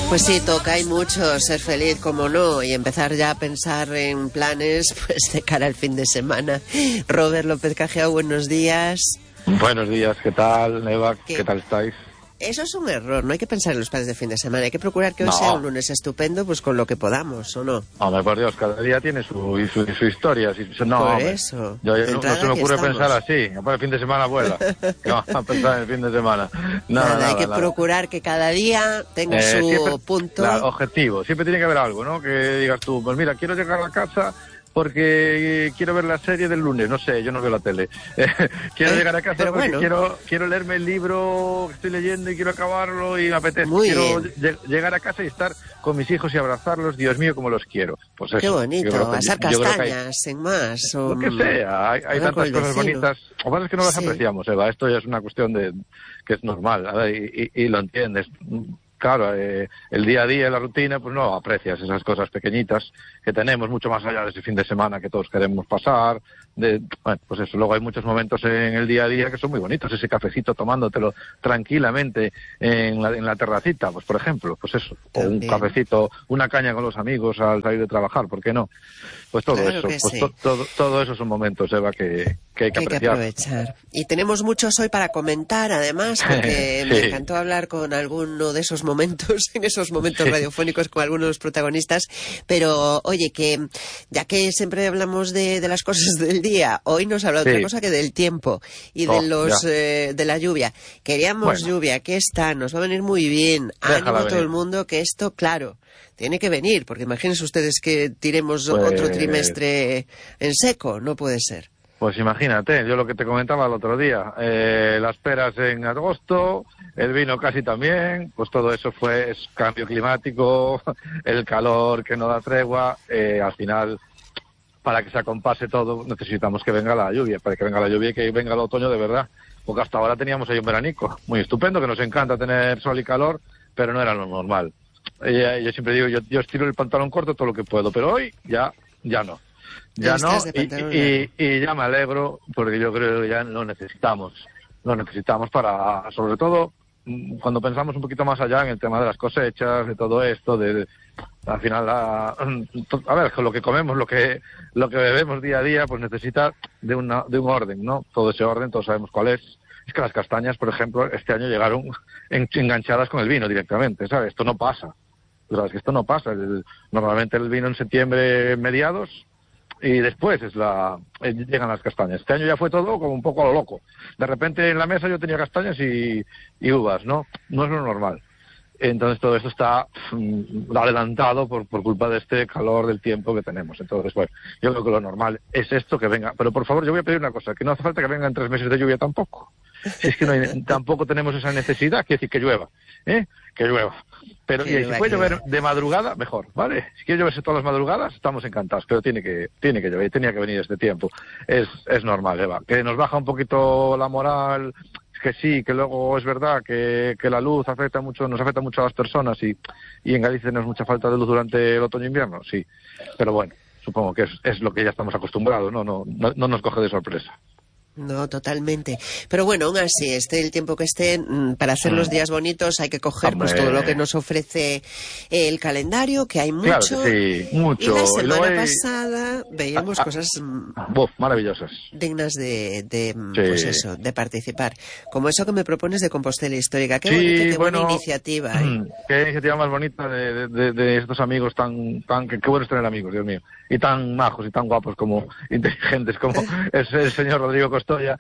Pues sí, toca, hay mucho, ser feliz, como no, y empezar ya a pensar en planes pues de cara al fin de semana. Robert López Cajiao, buenos días. Buenos días, ¿qué tal, Eva? ¿Qué? ¿Qué tal estáis? Eso es un error, no hay que pensar en los planes de fin de semana, hay que procurar que hoy sea un lunes estupendo, pues con lo que podamos, ¿o no? Hombre, por Dios, cada día tiene su historia. No, por hombre, eso. No se me ocurre pensar así, para el fin de semana vuela. ¿Qué vamos a pensar en el fin de semana? Nada, hay que procurar que cada día tenga su siempre, punto. Claro, objetivo, siempre tiene que haber algo, ¿no? Que digas tú, pues mira, quiero llegar a la casa porque quiero ver la serie del lunes, no sé, yo no veo la tele. Quiero llegar a casa porque quiero leerme el libro que estoy leyendo y quiero acabarlo y me apetece. Quiero llegar a casa y estar con mis hijos y abrazarlos, Dios mío, como los quiero. Pues eso. Qué bonito, asar castañas, en más. Lo que sea, hay tantas cosas bonitas. Lo que pasa es que no las apreciamos, Eva, esto ya es una cuestión de que es normal, y lo entiendes. Claro, el día a día, la rutina, pues no aprecias esas cosas pequeñitas que tenemos mucho más allá de ese fin de semana que todos queremos pasar. Bueno, pues eso, luego hay muchos momentos en el día a día que son muy bonitos, ese cafecito tomándotelo tranquilamente en la terracita, pues por ejemplo, pues eso, o un cafecito, una caña con los amigos al salir de trabajar, ¿por qué no? Pues todo claro eso, pues sí. Todo eso son momentos, Eva, que hay que apreciar. Aprovechar. Y tenemos muchos hoy para comentar, además, porque sí. Me encantó hablar con alguno de esos momentos, en esos momentos radiofónicos con algunos de los protagonistas, pero oye, que ya que siempre hablamos de las cosas del día, hoy nos habla de otra cosa que del tiempo y de la lluvia. Queríamos lluvia, que esta nos va a venir muy bien. Ánimo a todo el mundo que esto, claro, tiene que venir, porque imagínense ustedes que tiremos otro trimestre en seco, no puede ser. Pues imagínate, yo lo que te comentaba el otro día, las peras en agosto, el vino casi también, pues todo eso fue cambio climático, el calor que no da tregua, al final, para que se acompase todo, necesitamos que venga la lluvia, para que venga la lluvia y que venga el otoño de verdad, porque hasta ahora teníamos ahí un veranico muy estupendo, que nos encanta tener sol y calor, pero no era lo normal. Yo siempre digo, yo estiro el pantalón corto todo lo que puedo, pero hoy ya no. Ya no, y ya me alegro, porque yo creo que ya lo necesitamos para, sobre todo, cuando pensamos un poquito más allá en el tema de las cosechas, de todo esto, al final, a ver, lo que comemos, lo que bebemos día a día, pues necesita de un orden, ¿no? Todo ese orden, todos sabemos cuál es. Es que las castañas, por ejemplo, este año llegaron enganchadas con el vino directamente, ¿sabes? Esto no pasa. ¿Sabes? Que esto no pasa. Normalmente el vino en septiembre, mediados, y después llegan las castañas. Este año ya fue todo como un poco a lo loco. De repente en la mesa yo tenía castañas y uvas, ¿no? No es lo normal. Entonces todo esto está adelantado por culpa de este calor del tiempo que tenemos. Entonces, bueno, yo creo que lo normal es esto, que venga. Pero por favor, yo voy a pedir una cosa, que no hace falta que vengan 3 meses de lluvia tampoco. Si es que tampoco tenemos esa necesidad, quiere decir que llueva, que llueva. Pero si puede llover de madrugada, mejor, ¿vale? Si quiere lloverse todas las madrugadas, estamos encantados, pero tiene que llover, tenía que venir este tiempo. Es normal, Eva. Que nos baja un poquito la moral, que sí, que luego es verdad que la luz nos afecta mucho a las personas y en Galicia tenemos mucha falta de luz durante el otoño-invierno, sí. Pero bueno, supongo que es lo que ya estamos acostumbrados, no nos coge de sorpresa. No, totalmente. Pero bueno, aún así, el tiempo que esté, para hacer los días bonitos hay que coger pues todo lo que nos ofrece el calendario, que hay mucho. Claro que sí, mucho. Y la semana pasada veíamos cosas maravillosas, dignas pues eso, de participar. Como eso que me propones de Compostela Histórica. Qué bonito, qué buena iniciativa. Qué iniciativa más bonita de estos amigos qué bueno es tener amigos, Dios mío. Y tan majos y tan guapos como inteligentes como es el señor Rodrigo Costoya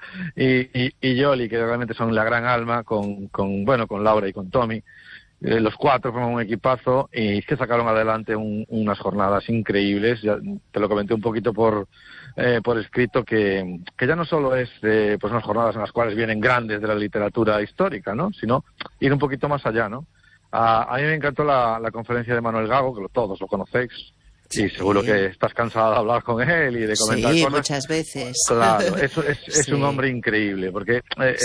y Yoli, que realmente son la gran alma, con Laura y con Tommy. Los 4 forman un equipazo y que sacaron adelante unas jornadas increíbles. Ya te lo comenté un poquito por escrito, que ya no solo es pues unas jornadas en las cuales vienen grandes de la literatura histórica, ¿no? Sino ir un poquito más allá, ¿no? A mí me encantó la conferencia de Manuel Gago, que todos lo conocéis. Sí, seguro que estás cansada de hablar con él y de comentar cosas. Sí, muchas veces. Claro, eso es un hombre increíble, porque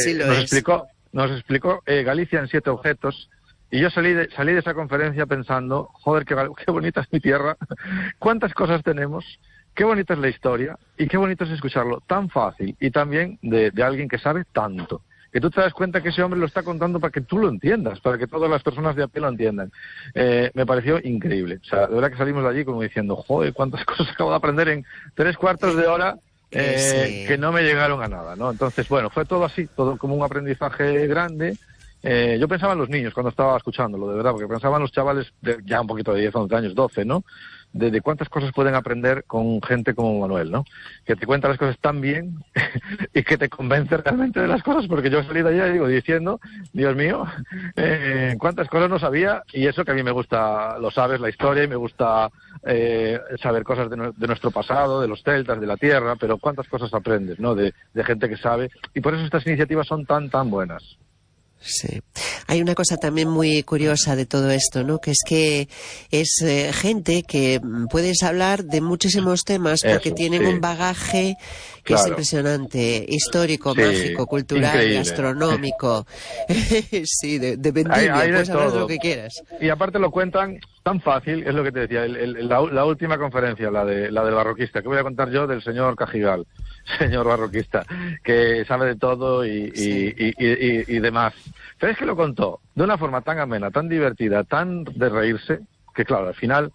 nos explicó Galicia en 7 objetos, y yo salí de esa conferencia pensando, joder, qué bonita es mi tierra, cuántas cosas tenemos, qué bonita es la historia, y qué bonito es escucharlo tan fácil, y también de alguien que sabe tanto. que tú te das cuenta que ese hombre lo está contando para que tú lo entiendas, para que todas las personas de a pie lo entiendan. Me pareció increíble. O sea, de verdad que salimos de allí como diciendo, joder, cuántas cosas acabo de aprender en 3/4 de hora Sí. que no me llegaron a nada, ¿no? Entonces, bueno, fue todo así, todo como un aprendizaje grande. Yo pensaba en los niños cuando estaba escuchándolo, de verdad, porque pensaba en los chavales de ya un poquito de 10, 11 años, 12, ¿no? De cuántas cosas pueden aprender con gente como Manuel, ¿no? Que te cuenta las cosas tan bien y que te convence realmente de las cosas, porque yo he salido allá, digo, diciendo, Dios mío, cuántas cosas no sabía, y eso que a mí me gusta, lo sabes, la historia, y me gusta saber cosas de nuestro pasado, de los celtas, de la tierra, pero cuántas cosas aprendes, ¿no? De gente que sabe, y por eso estas iniciativas son tan buenas. Sí. Hay una cosa también muy curiosa de todo esto, ¿no? Que es gente que puedes hablar de muchísimos temas porque tienen un bagaje que es impresionante, histórico, Sí, mágico, cultural, increíble. Gastronómico. Sí, de vendimia, Hay de puedes hablar de todo. lo que quieras. Y aparte lo cuentan tan fácil, es lo que te decía, la última conferencia, la del barroquista, que voy a contar yo del señor Cajigal, señor barroquista, que sabe de todo y demás. Pero es que lo contó de una forma tan amena, tan divertida, tan de reírse, que claro, al final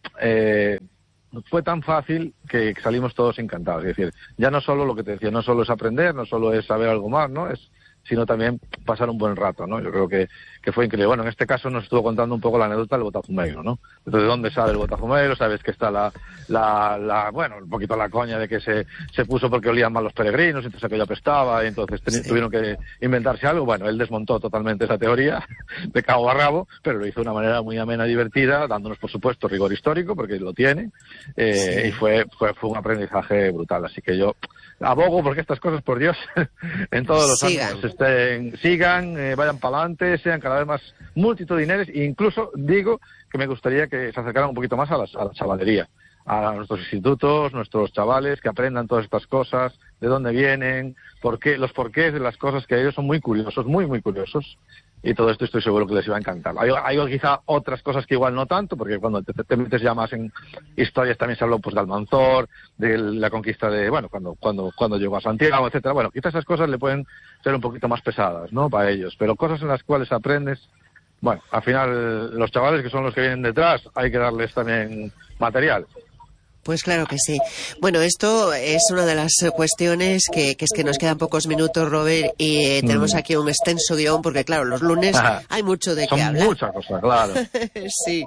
fue tan fácil que salimos todos encantados. Es decir, ya no solo lo que te decía, no solo es aprender, no solo es saber algo más, ¿no? Sino también pasar un buen rato, ¿no? Yo creo que fue increíble. Bueno, en este caso nos estuvo contando un poco la anécdota del Botafumeiro, ¿no? Entonces, ¿de dónde sale el Botafumeiro? Sabes que está bueno, un poquito la coña de que se puso porque olían mal los peregrinos, entonces aquello apestaba, y entonces tuvieron que inventarse algo. Bueno, él desmontó totalmente esa teoría de cabo a rabo, pero lo hizo de una manera muy amena y divertida, dándonos, por supuesto, rigor histórico, porque lo tiene, y fue un aprendizaje brutal. Así que yo abogo porque estas cosas, por Dios, en todos los ámbitos sigan, vayan para adelante, sean cada vez más multitudinarios, e incluso digo que me gustaría que se acercaran un poquito más a la chavalería, a nuestros institutos, nuestros chavales, que aprendan todas estas cosas, de dónde vienen, los porqués de las cosas, que ellos son muy curiosos, muy curiosos. Y todo esto estoy seguro que les iba a encantar. Hay quizá otras cosas que igual no tanto, porque cuando te metes ya más en historias también se habló pues de Almanzor, de la conquista de, bueno, cuando llegó a Santiago, etcétera. Bueno, quizás esas cosas le pueden ser un poquito más pesadas, ¿no? Para ellos. Pero cosas en las cuales aprendes, bueno, al final los chavales que son los que vienen detrás, hay que darles también material. Pues claro que sí. Bueno, esto es una de las cuestiones que es que nos quedan pocos minutos, Robert, y tenemos aquí un extenso guión, porque claro, los lunes hay mucho de qué hablar. Son muchas cosas, claro. Sí.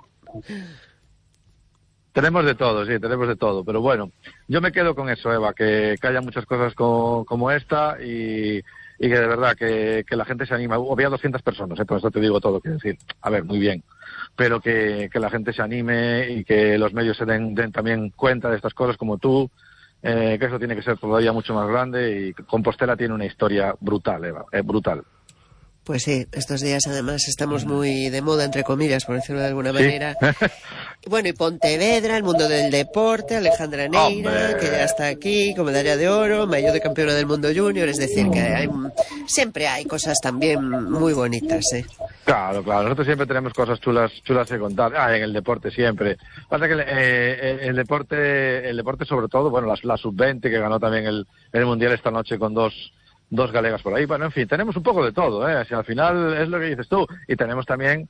Tenemos de todo, pero bueno, yo me quedo con eso, Eva, que haya muchas cosas como esta y que de verdad que la gente se anima. Había 200 personas, con esto te digo todo, quiero decir, a ver, muy bien, pero que la gente se anime y que los medios se den también cuenta de estas cosas como tú, que eso tiene que ser todavía mucho más grande, y Compostela tiene una historia brutal, Eva, brutal. Pues sí, estos días además estamos muy de moda, entre comillas, por decirlo de alguna manera. Bueno, y Pontevedra, el mundo del deporte, Alejandra Neira, que ya está aquí, con medalla de oro, maillot de campeona del mundo junior, es decir, que siempre hay cosas también muy bonitas, ¿eh? Claro, nosotros siempre tenemos cosas chulas que contar. En el deporte siempre. Pasa que el deporte sobre todo, bueno, la sub-20 que ganó también el mundial esta noche con dos galegas por ahí. Bueno, en fin, tenemos un poco de todo, ¿eh? Así, al final es lo que dices tú. Y tenemos también,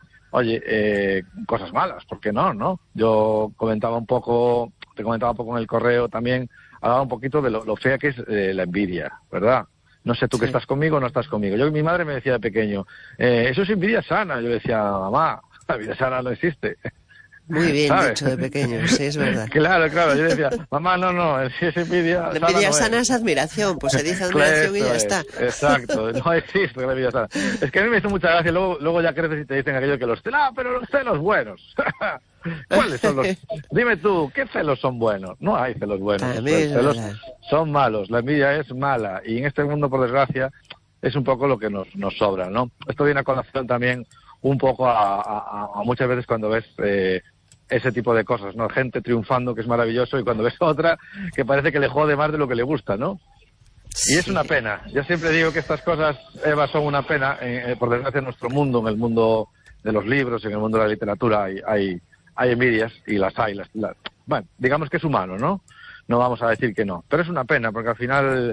oye, cosas malas, ¿por qué no? Yo te comentaba un poco en el correo también, hablaba un poquito de lo fea que es la envidia, ¿verdad? No sé tú que estás conmigo o no estás conmigo. Mi madre me decía de pequeño, eso es envidia sana. Yo le decía, mamá, la envidia sana no existe. Muy bien, ¿sabes? dicho de pequeño, sí, es verdad. Claro, yo decía, mamá, no, si es envidia sana. La envidia no sana es admiración, pues se dice admiración y ya está. Exacto, no existe la envidia sana. Es que a mí me hizo mucha gracia, luego ya creces y te dicen aquello que pero los celos buenos. ¿Cuáles son los? Dime tú, ¿qué celos son buenos? No hay celos buenos. Los celos son malos, la envidia es mala, y en este mundo, por desgracia, es un poco lo que nos sobra, ¿no? Esto viene a colación también un poco a muchas veces cuando ves ese tipo de cosas, ¿no? Gente triunfando, que es maravilloso, y cuando ves otra que parece que le jode más de lo que le gusta, ¿no? Sí. Y es una pena. Yo siempre digo que estas cosas, Eva, son una pena. Por desgracia, en nuestro mundo, en el mundo de los libros, en el mundo de la literatura, hay envidias, y las hay. Bueno, digamos que es humano, ¿no? No vamos a decir que no. Pero es una pena, porque al final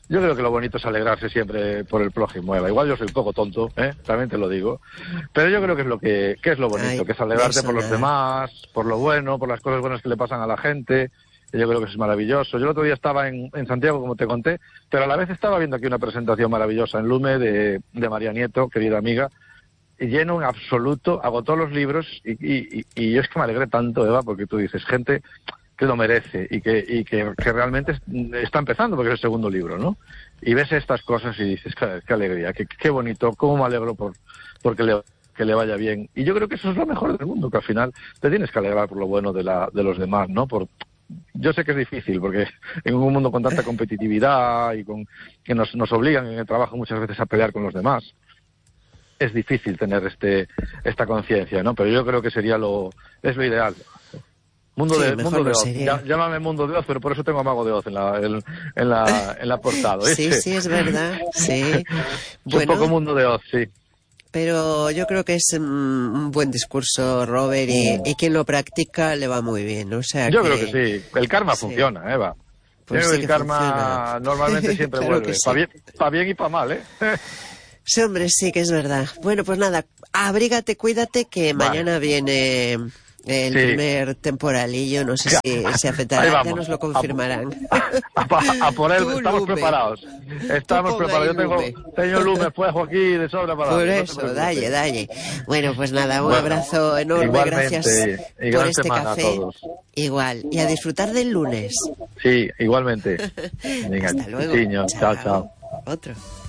Yo creo que lo bonito es alegrarse siempre por el prójimo, Eva. Igual yo soy un poco tonto, también te lo digo. Pero yo creo que es lo que es lo bonito, que es alegrarte por los demás, por lo bueno, por las cosas buenas que le pasan a la gente. Yo creo que eso es maravilloso. Yo el otro día estaba en Santiago, como te conté, pero a la vez estaba viendo aquí una presentación maravillosa en Lume de María Nieto, querida amiga, y lleno en absoluto, agotó los libros y yo es que me alegré tanto, Eva, porque tú dices, gente que lo merece y que realmente está empezando porque es el segundo libro, ¿no? Y ves estas cosas y dices, qué alegría, qué bonito, cómo me alegro que le vaya bien. Y yo creo que eso es lo mejor del mundo, que al final te tienes que alegrar por lo bueno de los demás, ¿no? Yo sé que es difícil, porque en un mundo con tanta competitividad y que nos obligan en el trabajo muchas veces a pelear con los demás, es difícil tener esta conciencia, ¿no? Pero yo creo que es lo ideal. Mundo de Oz. Llámame Mundo de Oz, pero por eso tengo a Mago de Oz en la portada. ¿Viste? Sí, es verdad. Sí. Un poco Mundo de Oz, sí. Pero yo creo que es un buen discurso, Robert, y quien lo practica le va muy bien. O sea, yo creo que sí. El karma funciona, Eva. Pues el karma normalmente siempre claro vuelve. Para bien y para mal, ¿eh? Sí, hombre, sí que es verdad. Bueno, pues nada, abrígate, cuídate, que mañana viene el primer temporalillo, no sé si afectará, ya nos lo confirmarán. A por él, estamos preparados. Estamos preparados. Yo tengo lume, fuego aquí de sobra para... Por eso, dalle. Bueno, pues nada, un abrazo enorme, gracias por este café. Igual, y a disfrutar del lunes. Sí, igualmente. Venga, hasta luego. Chao. Otro.